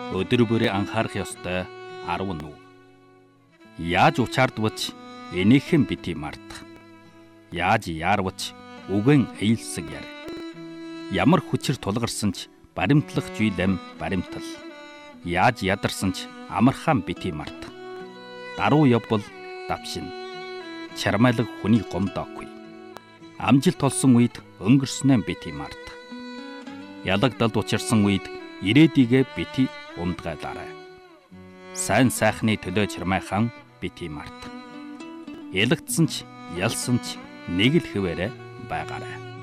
Өдөр бүрээ анхаарах ёстой 10 нүг. Яаж учаардвч энийхэн бити мартах. Яаж яарвч үгэн эйлсэг яр. Ямар хүчээр тулгарсан ч баримтлах жийлэм баримтал. Яаж ядарсан ч амархан бити мартах. Даруу явбал давшин. Чармайлаг хүний гомдоогүй. Амжилт олсон үед өнгөрснөө бити мартах. Ялагдалд учирсан үед ирээдүйгээ бити ундгайлаарай. Сайн сайхны төлөө чармайхан бити мартах. Ялагдсан ч ялсан ч нэг л хэвээрээ байгаарай.